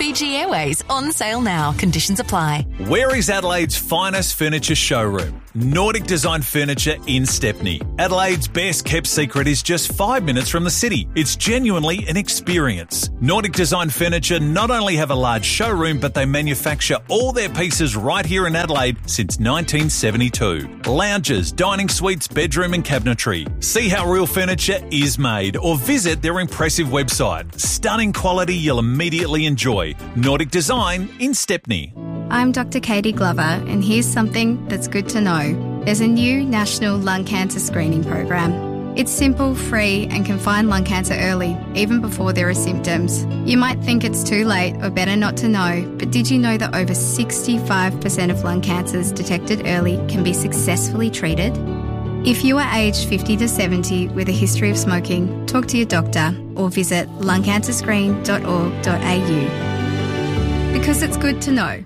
Fiji Airways on sale now. Conditions apply. Where is Adelaide's finest furniture showroom? Nordic Design Furniture in Stepney. Adelaide's best kept secret is just 5 minutes from the city. It's genuinely an experience. Nordic Design Furniture not only have a large showroom, but they manufacture all their pieces right here in Adelaide since 1972. Lounges, dining suites, bedroom and cabinetry. See how real furniture is made or visit their impressive website. Stunning quality you'll immediately enjoy. Nordic Design in Stepney. I'm Dr. Katie Glover, and here's something that's good to know. There's a new national lung cancer screening program. It's simple, free, and can find lung cancer early, even before there are symptoms. You might think it's too late or better not to know, but did you know that over 65% of lung cancers detected early can be successfully treated? If you are aged 50 to 70 with a history of smoking, talk to your doctor or visit lungcancerscreen.org.au. Because it's good to know.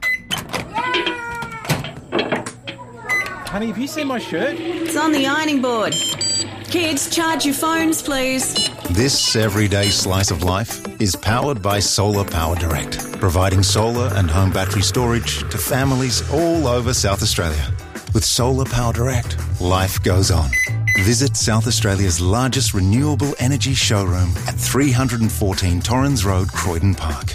Honey, have you seen my shirt? It's on the ironing board. Kids, charge your phones, please. This everyday slice of life is powered by Solar Power Direct, providing solar and home battery storage to families all over South Australia. With Solar Power Direct, life goes on. Visit South Australia's largest renewable energy showroom at 314 Torrens Road, Croydon Park.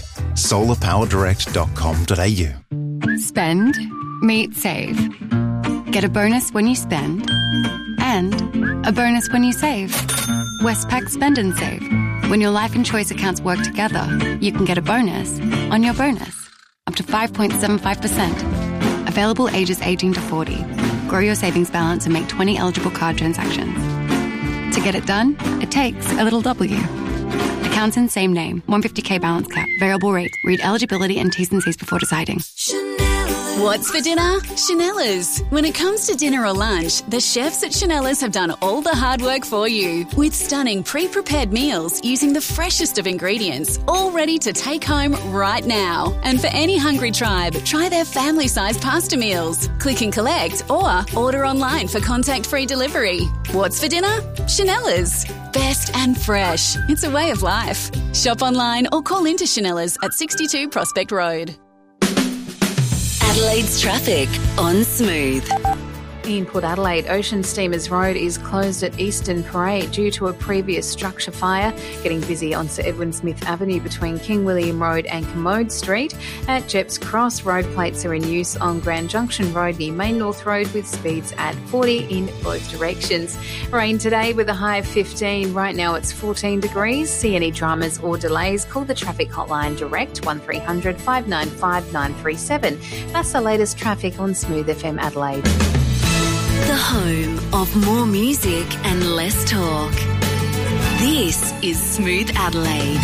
solarpowerdirect.com.au. Spend, meet, save. Get a bonus when you spend and a bonus when you save. Westpac Spend and Save. When your life and choice accounts work together, you can get a bonus on your bonus, up to 5.75%. Available ages 18 to 40. Grow your savings balance and make 20 eligible card transactions. To get it done, it takes a little W. Accounts in same name, 150k balance cap, variable rate. Read eligibility and T's and C's before deciding. What's for dinner? Chanella's. When it comes to dinner or lunch, the chefs at Chanella's have done all the hard work for you with stunning pre-prepared meals using the freshest of ingredients, all ready to take home right now. And for any hungry tribe, try their family-sized pasta meals. Click and collect or order online for contact-free delivery. What's for dinner? Chanella's. Best and fresh. It's a way of life. Shop online or call into Chanella's at 62 Prospect Road. Adelaide's traffic on Smooth. In Port Adelaide, Ocean Steamers Road is closed at Eastern Parade due to a previous structure fire. Getting busy on Sir Edwin Smith Avenue between King William Road and Commode Street. At Jeps Cross, road plates are in use on Grand Junction Road near Main North Road with speeds at 40 in both directions. Rain today with a high of 15. Right now it's 14 degrees. See any dramas or delays, call the traffic hotline direct 1300 595 937. That's the latest traffic on Smooth FM Adelaide. The home of more music and less talk. This is Smooth Adelaide.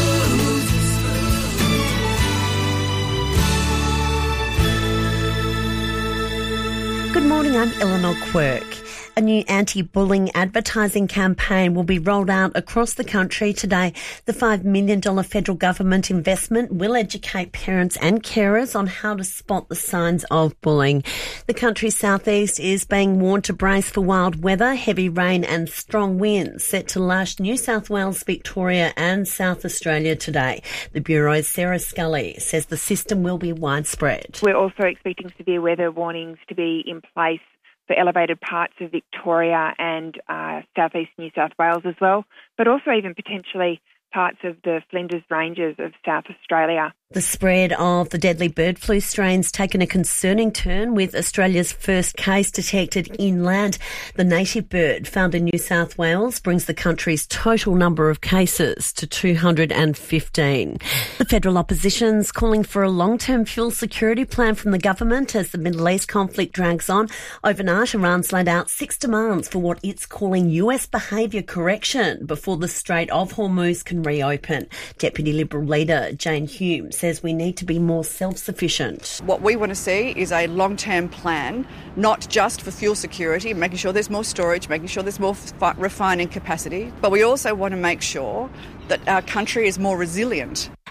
Good morning, I'm Eleanor Quirk. A new anti-bullying advertising campaign will be rolled out across the country today. The $5 million federal government investment will educate parents and carers on how to spot the signs of bullying. The country's southeast is being warned to brace for wild weather, heavy rain and strong winds set to lash New South Wales, Victoria and South Australia today. The Bureau's Sarah Scully says the system will be widespread. We're also expecting severe weather warnings to be in place for elevated parts of Victoria and southeast New South Wales as well, but also even potentially parts of the Flinders Ranges of South Australia. The spread of the deadly bird flu strain's taken a concerning turn with Australia's first case detected inland. The native bird found in New South Wales brings the country's total number of cases to 215. The federal opposition's calling for a long-term fuel security plan from the government as the Middle East conflict drags on. Overnight, Iran's laid out 6 demands for what it's calling US behaviour correction before the Strait of Hormuz can reopen. Deputy Liberal leader Jane Hume says we need to be more self-sufficient. What we want to see is a long-term plan, not just for fuel security, making sure there's more storage, making sure there's more refining capacity, but we also want to make sure that our country is more resilient.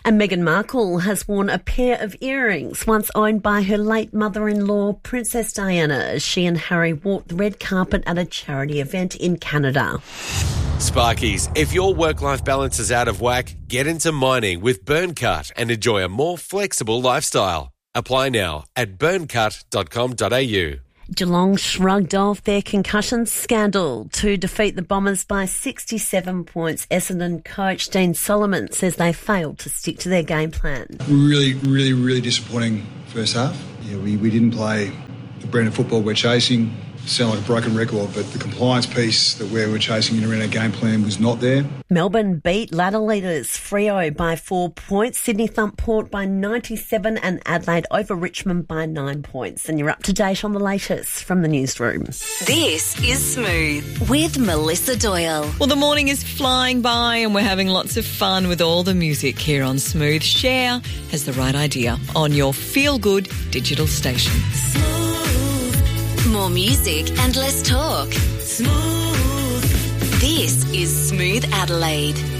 And Meghan Markle has worn a pair of earrings once owned by her late mother-in-law, Princess Diana, as she and Harry walked the red carpet at a charity event in Canada. Sparkies, if your work-life balance is out of whack, get into mining with Burncut and enjoy a more flexible lifestyle. Apply now at burncut.com.au. Geelong shrugged off their concussion scandal to defeat the Bombers by 67 points. Essendon coach Dean Solomon says they failed to stick to their game plan. Really disappointing first half. Yeah, we didn't play the brand of football we're chasing. Sound like a broken record, but the compliance piece that we were chasing in around our game plan was not there. Melbourne beat ladder leaders Freo by 4 points, Sydney thumped Port by 97 and Adelaide over Richmond by 9 points. And you're up to date on the latest from the newsroom. This is Smooth with Melissa Doyle. Well, the morning is flying by and we're having lots of fun with all the music here on Smooth. Cher has the right idea on your feel-good digital station. More music and less talk. Smooth. This is Smooth Adelaide.